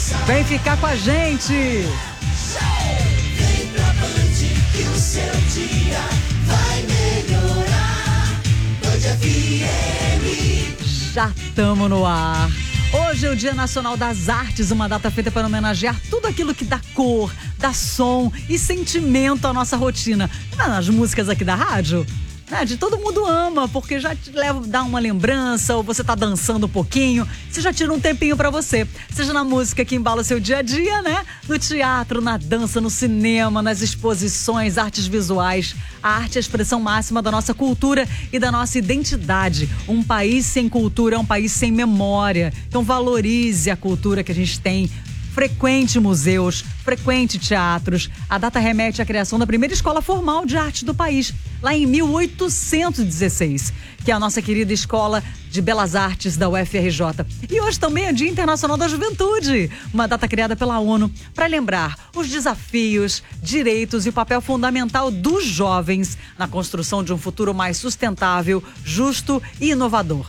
Vem ficar com a gente. Vem pra Band que o seu dia vai melhorar. Band FM. Já estamos no ar. Hoje é o Dia Nacional das Artes, uma data feita para homenagear tudo aquilo que dá cor, dá som e sentimento à nossa rotina. Nas músicas aqui da rádio, de todo mundo ama, porque já te leva, dá uma lembrança, ou você tá dançando um pouquinho, você já tira um tempinho pra você. Seja na música que embala o seu dia a dia, né? No teatro, na dança, no cinema, nas exposições, artes visuais. A arte é a expressão máxima da nossa cultura e da nossa identidade. Um país sem cultura é um país sem memória. Então valorize a cultura que a gente tem. Frequente museus, frequente teatros. A data remete à criação da primeira escola formal de arte do país, lá em 1816, que é a nossa querida Escola de Belas Artes da UFRJ. E hoje também é Dia Internacional da Juventude, uma data criada pela ONU para lembrar os desafios, direitos e o papel fundamental dos jovens na construção de um futuro mais sustentável, justo e inovador.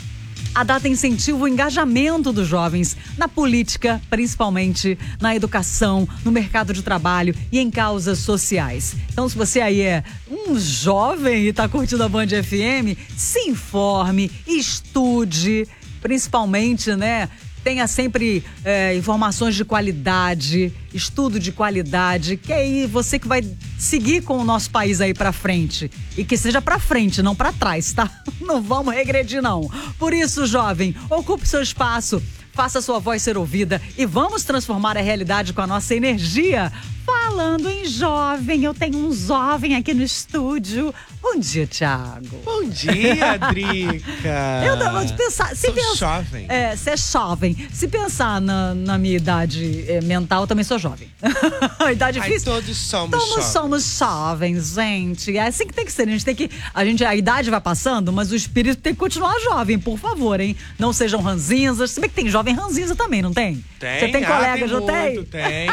A data incentiva o engajamento dos jovens na política, principalmente na educação, no mercado de trabalho e em causas sociais. Então, se você aí é um jovem e está curtindo a Band FM, se informe, estude, principalmente, tenha sempre informações de qualidade, estudo de qualidade, que aí você que vai seguir com o nosso país aí pra frente. E que seja pra frente, não pra trás, tá? Não vamos regredir, não. Por isso, jovem, ocupe seu espaço, faça sua voz ser ouvida e vamos transformar a realidade com a nossa energia. Falando em jovem, eu tenho um jovem aqui no estúdio. Bom dia, Thiago. Bom dia, Drica. Eu não vou pensar. Sou jovem. Você é jovem. Se pensar na minha idade mental, eu também sou jovem. A idade física. Todos somos Todos jovens. somos jovens, gente. É assim que tem que ser. A idade vai passando, mas o espírito tem que continuar jovem, por favor, hein? Não sejam ranzinzas. Se bem que tem jovem ranzinza também, não tem? Tem. Você tem colegas, tem não tem?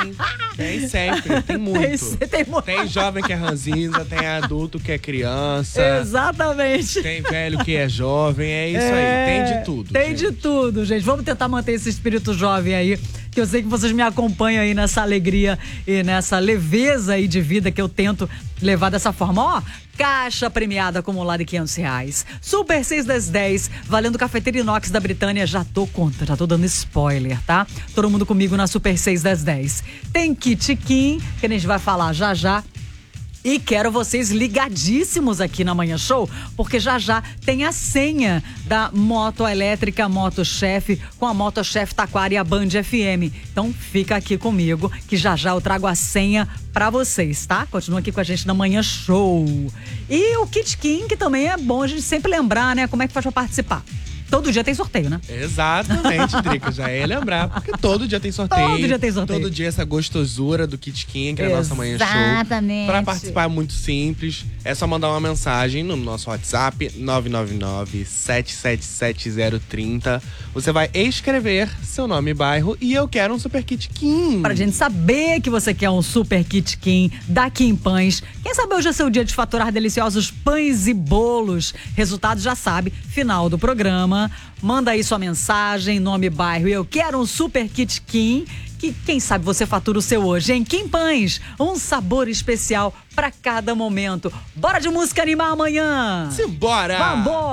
Tem sempre, tem muito. Tem jovem que é ranzinza, tem adulto que é criança. Exatamente. Tem velho que é jovem, é isso aí. Tem de tudo. Tem gente. de tudo, gente. Vamos tentar manter esse espírito jovem aí, que eu sei que vocês me acompanham aí nessa alegria e nessa leveza aí de vida que eu tento levar dessa forma. Ó, caixa premiada acumulada em R$500. Super 6 das 10, valendo cafeteira inox da Britânia. Já tô dando spoiler, tá? Todo mundo comigo na Super 6 das 10. Tem Kit Kim, que a gente vai falar já já. E quero vocês ligadíssimos aqui na Manhã Show, porque já tem a senha da moto elétrica MotoChef com a MotoChef Taquara e a Band FM. Então fica aqui comigo que já eu trago a senha pra vocês, tá? Continua aqui com a gente na Manhã Show. E o Kit Kim, que também é bom a gente sempre lembrar, como é que faz pra participar. Todo dia tem sorteio, né? Exatamente, Drica. Já ia lembrar, porque todo dia tem sorteio. Todo dia tem sorteio. Todo dia essa gostosura do Kit Kim, que é a nossa Manhã Show. Exatamente. Pra participar é muito simples. É só mandar uma mensagem no nosso WhatsApp, 999-777030. Você vai escrever seu nome e bairro e eu quero um Super Kit Kim. Pra gente saber que você quer um Super Kit Kim da Kim Pães. Quem sabe hoje é seu dia de faturar deliciosos pães e bolos. Resultado já sabe, final do programa. Manda aí sua mensagem, nome, bairro. Eu quero um Super Kit Kim. Que quem sabe você fatura o seu hoje, hein? Kim Pães, um sabor especial pra cada momento. Bora de música animar amanhã. Simbora! Vambora!